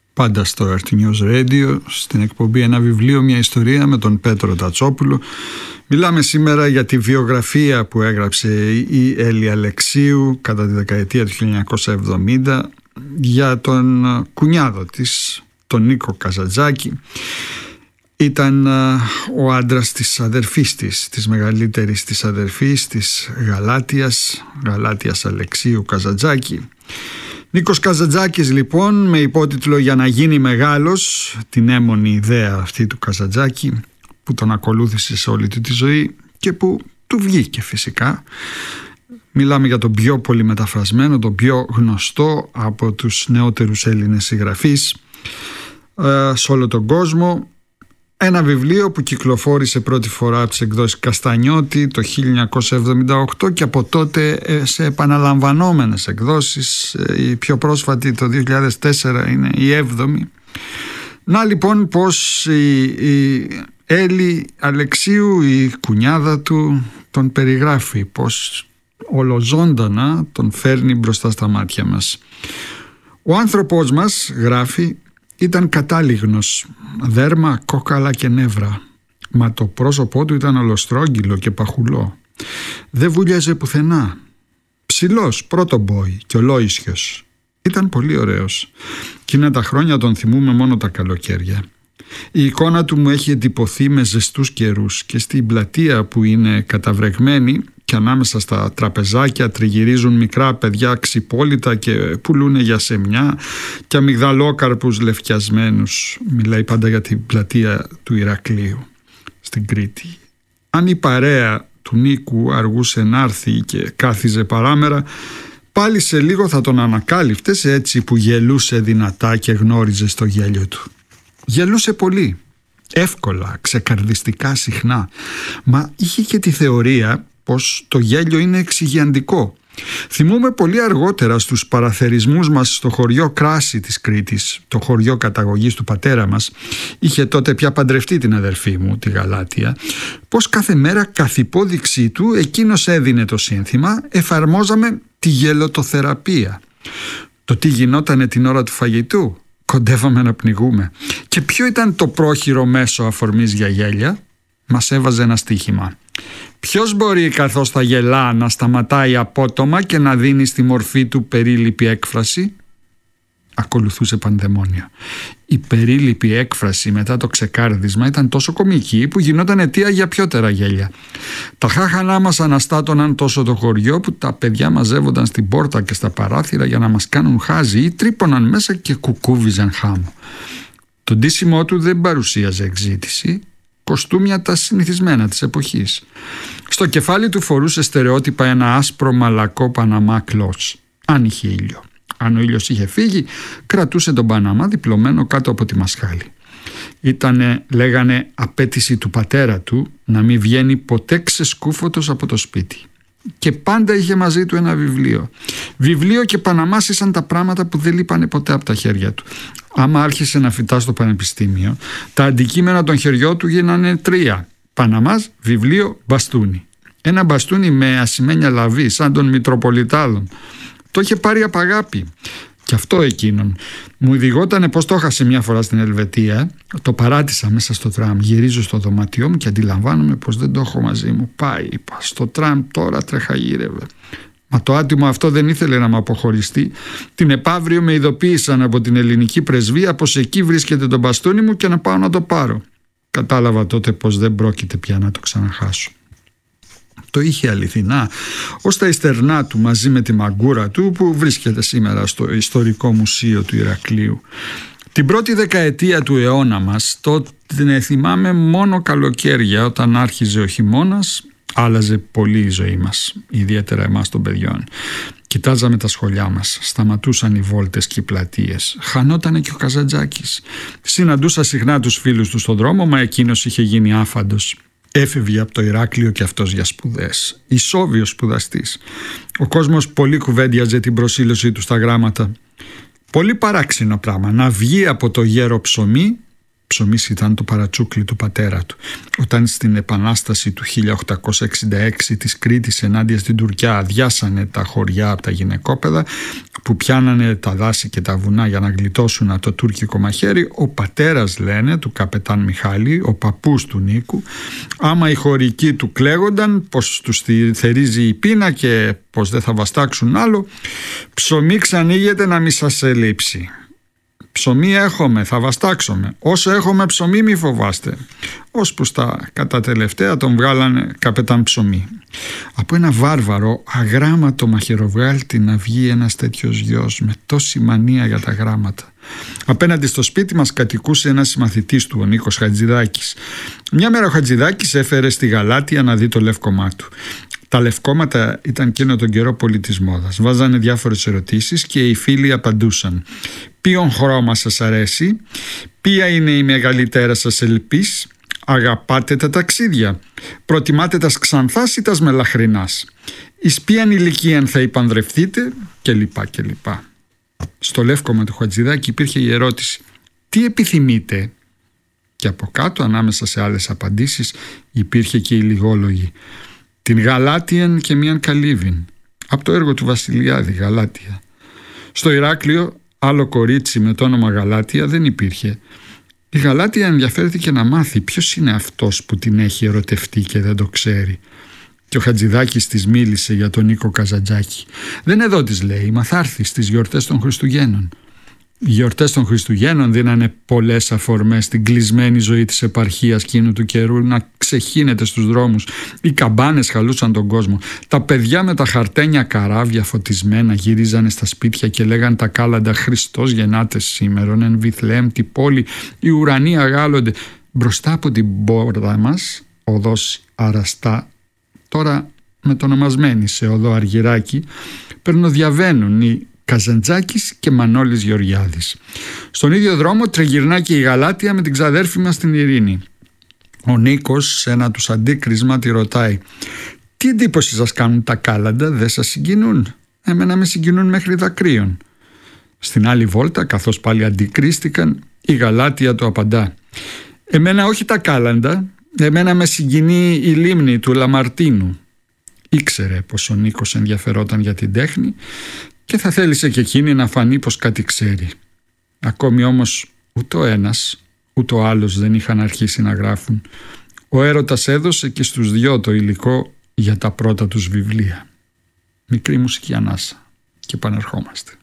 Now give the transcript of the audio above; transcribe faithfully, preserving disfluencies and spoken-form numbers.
πάντα στο Earth News Radio, στην εκπομπή «Ένα βιβλίο, μια ιστορία» με τον Πέτρο Τατσόπουλο. Μιλάμε σήμερα για τη βιογραφία που έγραψε η Έλλη Αλεξίου κατά τη δεκαετία του χίλια εννιακόσια εβδομήντα για τον κουνιάδο της, τον Νίκο Καζαντζάκη. Ήταν ο άντρας της αδερφής της, της μεγαλύτερης της αδερφής της Γαλάτιας, Γαλάτιας Αλεξίου Καζαντζάκη. Νίκος Καζαντζάκης λοιπόν, με υπότιτλο «Για να γίνει μεγάλος», την έμμονη ιδέα αυτή του Καζαντζάκη που τον ακολούθησε σε όλη του τη ζωή και που του βγήκε φυσικά. Μιλάμε για τον πιο πολύ μεταφρασμένο, τον πιο γνωστό από τους νεότερους Έλληνες συγγραφείς ε, σε όλο τον κόσμο. Ένα βιβλίο που κυκλοφόρησε πρώτη φορά από τις εκδόσεις Καστανιώτη το χίλια εννιακόσια εβδομήντα οκτώ και από τότε σε επαναλαμβανόμενες εκδόσεις. Η πιο πρόσφατη το δύο χιλιάδες τέσσερα είναι η έβδομη. Να λοιπόν πως η, η Έλλη Αλεξίου, η κουνιάδα του, τον περιγράφει, πως ολοζώντανα τον φέρνει μπροστά στα μάτια μας. Ο άνθρωπός μας, γράφει, ήταν κατάλιγνος, δέρμα, κόκαλα και νεύρα, μα το πρόσωπό του ήταν ολοστρόγγυλο και παχουλό. Δεν βουλιάζε πουθενά. Ψηλός, πρώτο μπόι και ολόισιος. Ήταν πολύ ωραίος. Εκείνα τα χρόνια τον θυμούμε μόνο τα καλοκαίρια. Η εικόνα του μου έχει εντυπωθεί με ζεστούς καιρούς και στην πλατεία που είναι καταβρεγμένη και ανάμεσα στα τραπεζάκια τριγυρίζουν μικρά παιδιά ξυπόλυτα και πουλούν για σεμιά και αμυγδαλόκαρπους λευκιασμένους. Μιλάει πάντα για την πλατεία του Ηρακλείου στην Κρήτη. Αν η παρέα του Νίκου αργούσε να έρθει και κάθιζε παράμερα, πάλι σε λίγο θα τον ανακάλυφτες, έτσι που γελούσε δυνατά και γνώριζε στο γέλιο του. Γελούσε πολύ, εύκολα, ξεκαρδιστικά, συχνά, μα είχε και τη θεωρία πως το γέλιο είναι εξηγιαντικό. Θυμούμε πολύ αργότερα στους παραθερισμούς μας στο χωριό Κράση της Κρήτης, το χωριό καταγωγής του πατέρα μας, είχε τότε πια παντρευτεί την αδερφή μου, τη Γαλάτια, πως κάθε μέρα καθ' υπόδειξή του εκείνος έδινε το σύνθημα, εφαρμόζαμε τη γελοτοθεραπεία. Το τι γινότανε την ώρα του φαγητού, κοντεύαμε να πνιγούμε. Και ποιο ήταν το πρόχειρο μέσο αφορμής για γέλια? Μας έβαζε ένα στοίχημα. Ποιος μπορεί καθώς θα γελά να σταματάει απότομα και να δίνει στη μορφή του περίληπη έκφραση? Ακολουθούσε πανδαιμόνια. Η περίληπη έκφραση μετά το ξεκάρδισμα ήταν τόσο κωμική που γινόταν αιτία για πιότερα γέλια. Τα χάχανά μας αναστάτωναν τόσο το χωριό που τα παιδιά μαζεύονταν στην πόρτα και στα παράθυρα για να μας κάνουν χάζι ή τρύπωναν μέσα και κουκούβιζαν χάμο. Το ντύσιμό του δεν παρουσίαζε εξζήτηση, κοστούμια τα συνηθισμένα της εποχής. Στο κεφάλι του φορούσε στερεότυπα ένα άσπρο μαλακό παναμά κλος, αν είχε ήλιο. Αν ο ήλιος είχε φύγει, κρατούσε τον παναμά διπλωμένο κάτω από τη μασχάλη. Ήτανε, λέγανε, απέτηση του πατέρα του να μην βγαίνει ποτέ ξεσκούφωτος από το σπίτι. Και πάντα είχε μαζί του ένα βιβλίο. Βιβλίο και παναμάς ήσαν τα πράγματα που δεν λείπανε ποτέ από τα χέρια του. Άμα άρχισε να φοιτά στο πανεπιστήμιο, τα αντικείμενα των χεριών του γίνανε τρία. Παναμάς, βιβλίο, μπαστούνι. Ένα μπαστούνι με ασημένια λαβή, σαν των Μητροπολιτάδων. Το είχε πάρει απ' αγάπη. Και αυτό εκείνον. Μου διηγότανε πως το έχασε μια φορά στην Ελβετία. Το παράτησα μέσα στο τραμ. Γυρίζω στο δωμάτιό μου και αντιλαμβάνομαι πως δεν το έχω μαζί μου. Πάει, είπα. Στο τραμ τώρα τρεχαγύρευε. Μα το άτιμο αυτό δεν ήθελε να με αποχωριστεί. Την επαύριο με ειδοποίησαν από την ελληνική πρεσβεία πως εκεί βρίσκεται το μπαστούνι μου και να πάω να το πάρω. Κατάλαβα τότε πως δεν πρόκειται πια να το ξαναχάσω. Το είχε αληθινά, ως τα ιστερνά του μαζί με τη μαγκούρα του που βρίσκεται σήμερα στο ιστορικό μουσείο του Ηρακλείου. Την πρώτη δεκαετία του αιώνα μας, τότε θυμάμαι μόνο καλοκαίρια όταν άρχιζε ο χειμώνας, άλλαζε πολύ η ζωή μας, ιδιαίτερα εμάς των παιδιών. Κοιτάζαμε τα σχολιά μας, σταματούσαν οι βόλτες και οι πλατείες. Χανότανε και ο Καζαντζάκης. Συναντούσα συχνά τους φίλους του στον δρόμο, μα εκείνος είχε γίνει άφαντος. Έφευγε από το Ηράκλειο και αυτός για σπουδές. Ισόβιος σπουδαστής. Ο κόσμος πολύ κουβέντιαζε την προσήλωσή του στα γράμματα. Πολύ παράξενο πράγμα να βγει από το γέρο ψωμί Ψωμής ήταν το παρατσούκλι του πατέρα του. Όταν στην Επανάσταση του χίλια οκτακόσια εξήντα έξι της Κρήτης ενάντια στην Τουρκιά αδειάσανε τα χωριά από τα γυναικόπαιδα που πιάνανε τα δάση και τα βουνά για να γλιτώσουν από το τουρκικό μαχαίρι, ο πατέρας, λένε, του καπετάν Μιχάλη, ο παππούς του Νίκου, άμα οι χωρικοί του κλαίγονταν πως τους θερίζει η πείνα και πως δεν θα βαστάξουν άλλο, ψωμί ξανήγεται να μη σας ελείψει. Ψωμί έχουμε, θα βαστάξουμε. Όσο έχουμε ψωμί μη φοβάστε. Ώσπου στα κατά τελευταία τον βγάλανε καπετάν Ψωμί. Από ένα βάρβαρο αγράμματο μαχαιροβγάλτη να βγει ένας τέτοιος γιος με τόση μανία για τα γράμματα. Απέναντι στο σπίτι μας κατοικούσε ένας συμμαθητής του, ο Νίκος Χατζηδάκης. Μια μέρα ο Χατζηδάκης έφερε στη Γαλάτια να δει το λευκομά του. Τα λευκόματα ήταν εκείνο τον καιρό πολύ της μόδας. Βάζανε διάφορες ερωτήσεις και οι φίλοι απαντούσαν. Ποιον χρώμα σας αρέσει, ποια είναι η μεγαλύτερα σας ελπίς, αγαπάτε τα ταξίδια, προτιμάτε τας ξανθάς ή τας μελαχρινάς, εις ποιαν ηλικίαν θα υπανδρευτείτε κλπ. κλπ. Στο λεύκομα του Χατζηδάκη υπήρχε η ερώτηση «Τι επιθυμείτε?» και από κάτω, ανάμεσα σε άλλες απαντήσεις, υπήρχε και η λιγόλογη «Την Γαλάτιαν και μίαν καλύβιν», από το έργο του Βασιλιάδη, Γαλάτια. Στο Ηράκλειο άλλο κορίτσι με το όνομα Γαλάτια δεν υπήρχε. Η Γαλάτια ενδιαφέρθηκε να μάθει ποιος είναι αυτός που την έχει ερωτευτεί και δεν το ξέρει. Και ο Χατζηδάκης της μίλησε για τον Νίκο Καζαντζάκη. «Δεν εδώ», της λέει, «μα θα έρθει στις γιορτές των Χριστουγέννων». Οι γιορτές των Χριστουγέννων δίνανε πολλές αφορμές στην κλεισμένη ζωή της επαρχίας εκείνου του καιρού να ξεχύνεται στους δρόμους. Οι καμπάνες χαλούσαν τον κόσμο. Τα παιδιά με τα χαρτένια καράβια φωτισμένα γυρίζανε στα σπίτια και λέγαν τα κάλαντα «Χριστός γεννάτες σήμερον εν Βιθλεέμ τη πόλη, οι ουρανοί αγάλλονται». Μπροστά από την πόρτα μας, οδός Αραστά, τώρα μετονομασμένη σε οδό Αργυράκη, περνοδιαβαίνουν οι Καζαντζάκης και Μανώλης Γεωργιάδης. Στον ίδιο δρόμο τριγυρνά και η Γαλάτια με την ξαδέρφη μας την Ειρήνη. Ο Νίκος σε ένα τους αντίκρισμα τη ρωτάει «Τι εντύπωση σας κάνουν τα κάλαντα, δεν σας συγκινούν?» «Εμένα με συγκινούν μέχρι δακρύων». Στην άλλη βόλτα, καθώς πάλι αντικρίστηκαν, η Γαλάτια του απαντά «Εμένα όχι τα κάλαντα, εμένα με συγκινεί η λίμνη του Λαμαρτίνου». Ήξερε πως ο Νίκος ενδιαφερόταν για την τέχνη και θα θέλησε και εκείνη να φανεί πως κάτι ξέρει. Ακόμη όμως ούτε ο ένας ούτε ο άλλος δεν είχαν αρχίσει να γράφουν. Ο έρωτας έδωσε και στους δυο το υλικό για τα πρώτα τους βιβλία. Μικρή μουσική ανάσα και επανερχόμαστε.